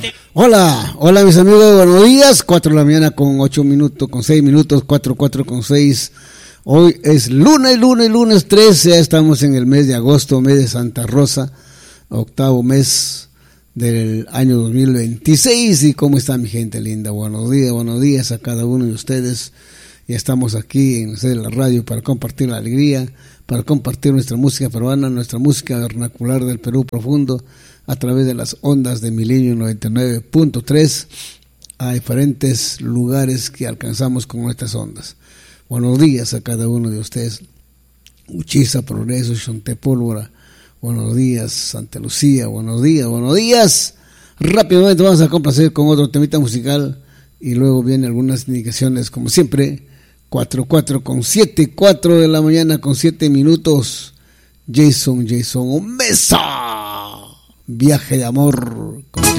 Hola mis amigos, buenos días. 4 de la mañana con 8 minutos, con 6 minutos, 4 con 6. Hoy es lunes 13, ya estamos en el mes de agosto, mes de Santa Rosa, octavo mes del año 2026. ¿Y cómo está mi gente linda? Buenos días a cada uno de ustedes. Ya estamos aquí en la radio para compartir la alegría, para compartir nuestra música peruana, nuestra música vernacular del Perú profundo, a través de las ondas de Milenio 99.3 a diferentes lugares que alcanzamos con nuestras ondas. Buenos días a cada uno de ustedes. Uchiza, Progreso, Xonté Pólvora. Buenos días, Santa Lucía. Buenos días. Rápidamente vamos a complacer con otro temita musical y luego vienen algunas indicaciones, como siempre. 4 de la mañana con 7 minutos. Jason Mesa. Viaje de amor.